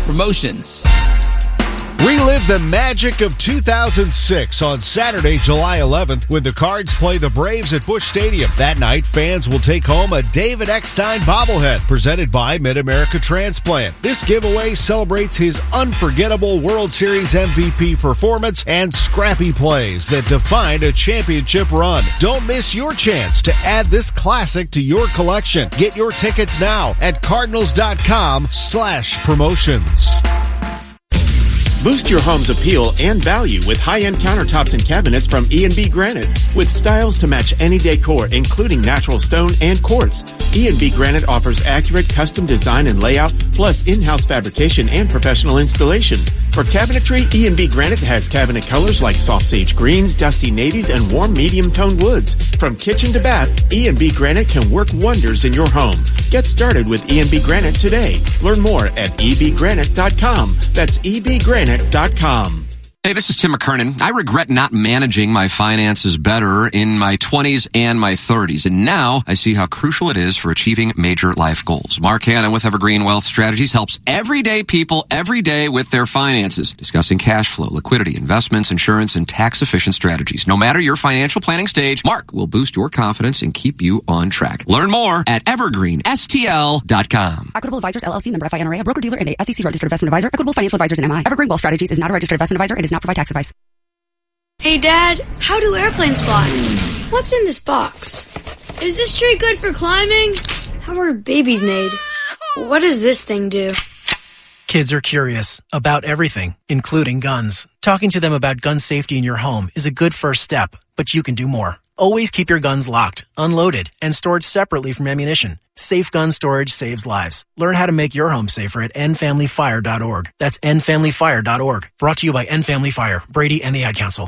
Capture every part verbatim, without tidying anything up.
Promotions. Relive the magic of two thousand six on Saturday, July eleventh, when the Cards play the Braves at Busch Stadium. That night, fans will take home a David Eckstein bobblehead presented by Mid-America Transplant. This giveaway celebrates his unforgettable World Series M V P performance and scrappy plays that defined a championship run. Don't miss your chance to add this classic to your collection. Get your tickets now at cardinals.com slash promotions. Boost your home's appeal and value with high-end countertops and cabinets from E and B Granite. With styles to match any decor, including natural stone and quartz, E and B Granite offers accurate custom design and layout, plus in-house fabrication and professional installation. For cabinetry, E and B Granite has cabinet colors like soft sage greens, dusty navies, and warm medium-toned woods. From kitchen to bath, E and B Granite can work wonders in your home. Get started with E and B Granite today. Learn more at e b granite dot com. That's e b granite dot com. Hey, this is Tim McKernan. I regret not managing my finances better in my twenties and my thirties, and now I see how crucial it is for achieving major life goals. Mark Hanna with Evergreen Wealth Strategies helps everyday people every day with their finances, discussing cash flow, liquidity, investments, insurance, and tax-efficient strategies. No matter your financial planning stage, Mark will boost your confidence and keep you on track. Learn more at evergreen s t l dot com. Equitable Advisors, L L C, member F I N R A, a broker-dealer and a S E C registered investment advisor. Equitable Financial Advisors and M I. Evergreen Wealth Strategies is not a registered investment advisor and is not provide tax advice. Hey, Dad, how do airplanes fly? What's in this box? Is this tree good for climbing? How are babies made? What does this thing do? Kids are curious about everything, including guns. Talking to them about gun safety in your home is a good first step, but you can do more. Always keep your guns locked, unloaded, and stored separately from ammunition. Safe gun storage saves lives. Learn how to make your home safer at end family fire dot org. That's end family fire dot org. Brought to you by End Family Fire, Brady, and the Ad Council.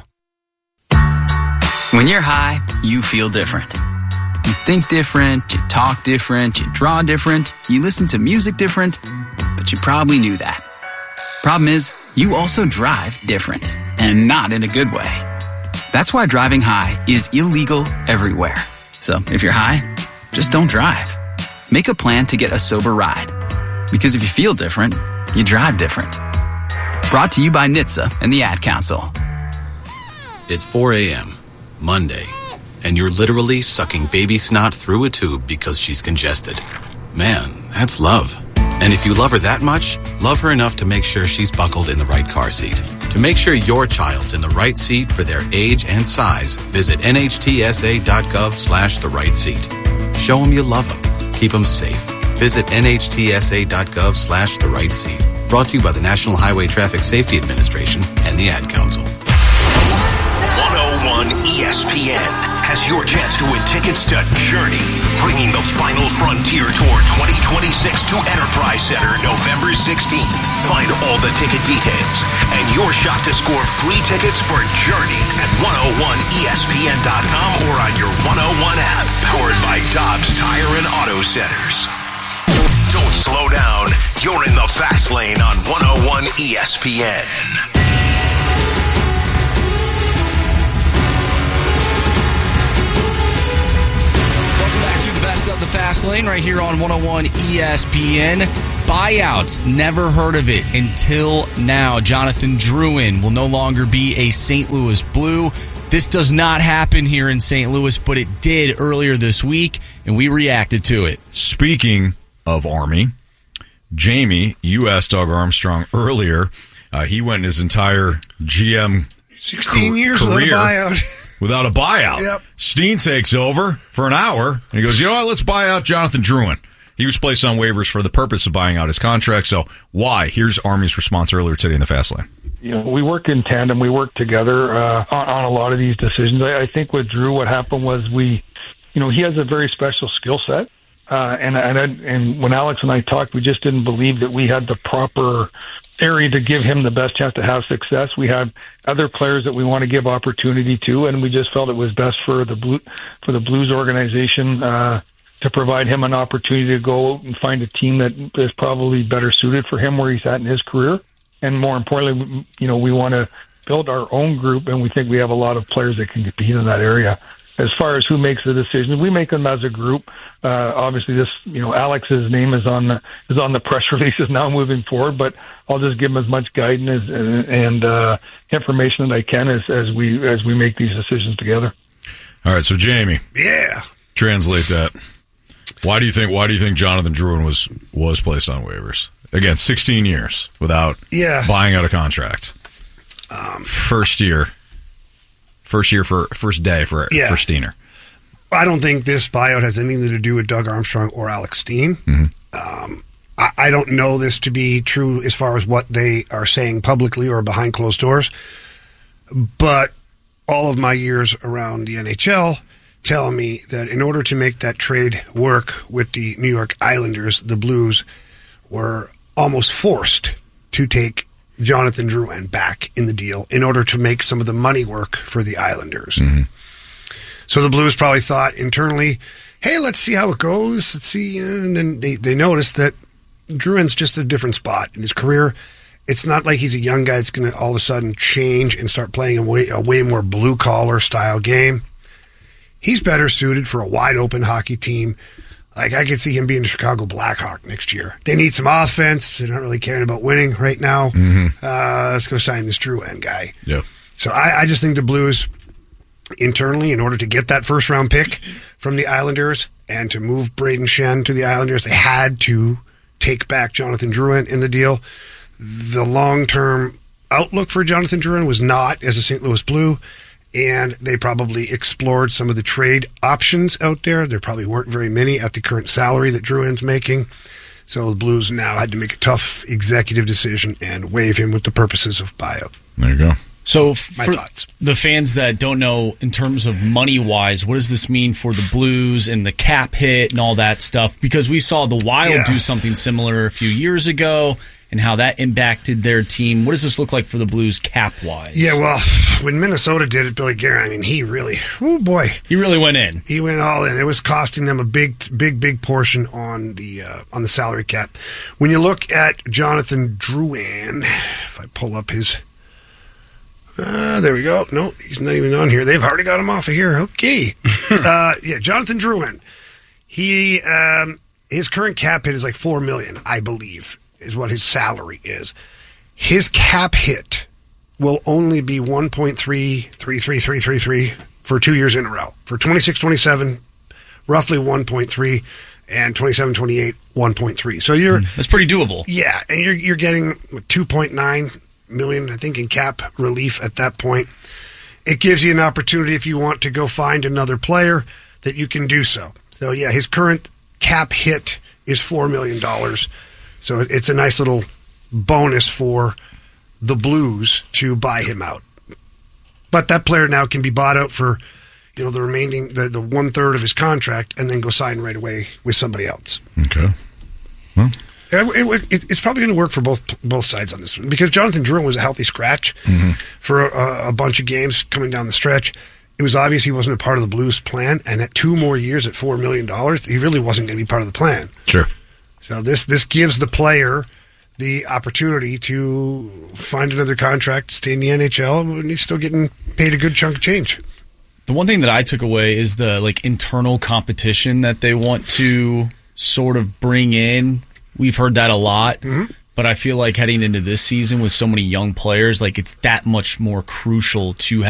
When you're high, you feel different. You think different, you talk different, you draw different, you listen to music different, but you probably knew that. Problem is, you also drive different, and not in a good way. That's why driving high is illegal everywhere. So if you're high, just don't drive. Make a plan to get a sober ride. Because if you feel different, you drive different. Brought to you by N H T S A and the Ad Council. It's four a.m., Monday, and you're literally sucking baby snot through a tube because she's congested. Man, that's love. And if you love her that much, love her enough to make sure she's buckled in the right car seat. To make sure your child's in the right seat for their age and size, visit N H T S A dot gov slash the right seat. Show them you love them. Keep them safe. Visit N H T S A dot gov slash the right seat. Brought to you by the National Highway Traffic Safety Administration and the Ad Council. one oh one E S P N has your chance to win tickets to Journey, bringing the final frontier tour twenty twenty-six to Enterprise Center November sixteenth. Find all the ticket details and your shot to score free tickets for Journey at one oh one E S P N dot com or on your one oh one app, powered by Dobbs Tire and Auto Centers. Don't slow down. You're in the fast lane on one oh one E S P N. Best of the Fast Lane right here on one oh one E S P N. Buyouts, never heard of it until now. Jonathan Drouin will no longer be a Saint Louis Blue. This does not happen here in Saint Louis, but it did earlier this week, and we reacted to it. Speaking of Army, Jamie, you asked Doug Armstrong earlier. Uh, he went his entire G M sixteen ca- years career without a buyout. Without a buyout. Yep. Steen takes over for an hour, and he goes, you know what, let's buy out Jonathan Drouin. He was placed on waivers for the purpose of buying out his contract, so why? Here's Army's response earlier today in the Fast Lane. You know, we work in tandem. We work together uh, on, on a lot of these decisions. I, I think with Drew, what happened was we, you know, he has a very special skill set. Uh, and and I, and when Alex and I talked, we just didn't believe that we had the proper area to give him the best chance to have success. We had other players that we want to give opportunity to, and we just felt it was best for the Blue for the Blues organization uh, to provide him an opportunity to go out and find a team that is probably better suited for him where he's at in his career. And more importantly, you know, we want to build our own group, and we think we have a lot of players that can compete in that area. as far as who makes the decisions, we make them as a group. Uh, obviously, this you know Alex's name is on the is on the press releases now moving forward, but I'll just give him as much guidance as, and, and uh, information that I can as, as we as we make these decisions together. All right, so Jamie, yeah, translate that. Why do you think? Why do you think Jonathan Drouin was was placed on waivers again? sixteen years without yeah. buying out a contract. Um, first year, first year for first day for yeah. for Steiner. I don't think this buyout has anything to do with Doug Armstrong or Alex Steen. Mm-hmm. Um, I, I don't know this to be true as far as what they are saying publicly or behind closed doors, but all of my years around the N H L tell me that in order to make that trade work with the New York Islanders, the Blues were almost forced to take Jonathan Drouin back in the deal in order to make some of the money work for the Islanders. Mm-hmm. So the Blues probably thought internally, hey, let's see how it goes. Let's see. And then they, they noticed that Drouin's just a different spot in his career. It's not like he's a young guy that's going to all of a sudden change and start playing a way, a way more blue-collar style game. He's better suited for a wide-open hockey team. Like, I could see him being a Chicago Blackhawk next year. They need some offense. They're not really caring about winning right now. Mm-hmm. Uh, let's go sign this Drouin guy. Yeah. So I, I just think the Blues internally, in order to get that first-round pick from the Islanders and to move Braden Shen to the Islanders, they had to take back Jonathan Drouin in the deal. The long-term outlook for Jonathan Drouin was not as a Saint Louis Blue, and they probably explored some of the trade options out there. There probably weren't very many at the current salary that Drouin's making. So the Blues now had to make a tough executive decision and waive him with the purposes of buyout. There you go. So, My for thoughts. the fans that don't know, in terms of money-wise, what does this mean for the Blues and the cap hit and all that stuff? Because we saw the Wild Yeah. do something similar a few years ago and how that impacted their team. What does this look like for the Blues cap-wise? Yeah, well, when Minnesota did it, Billy Guerin, I mean, he really, oh boy. He really went in. He went all in. It was costing them a big, big, big portion on the uh, on the salary cap. When you look at Jonathan Drouin, if I pull up his... Uh, there we go. No, he's not even on here. They've already got him off of here. Okay. uh, yeah, Jonathan Drouin. He, um, his current cap hit is like four million dollars, I believe, is what his salary is. His cap hit will only be one point three three three three three three for two years in a row. For twenty-six twenty-seven, roughly one point three, and twenty-seven twenty-eight, one point three. So you're... That's pretty doable. Yeah, and you're you're getting two point nine million, I think, in cap relief at that point. It gives you an opportunity, if you want to go find another player, that you can do so. So yeah, his current cap hit is four million dollars. So it's a nice little bonus for the Blues to buy him out. But that player now can be bought out for, you know, the remaining, the, the one third of his contract, and then go sign right away with somebody else. Okay. Well, It, it, it's probably going to work for both both sides on this one, because Jonathan Drouin was a healthy scratch mm-hmm. for a, a bunch of games coming down the stretch. It was obvious he wasn't a part of the Blues' plan, and at two more years at four million dollars, he really wasn't going to be part of the plan. Sure. So this this gives the player the opportunity to find another contract, stay in the N H L, and he's still getting paid a good chunk of change. The one thing that I took away is the like internal competition that they want to sort of bring in. We've heard that a lot, mm-hmm. but I feel like heading into this season with so many young players, like it's that much more crucial to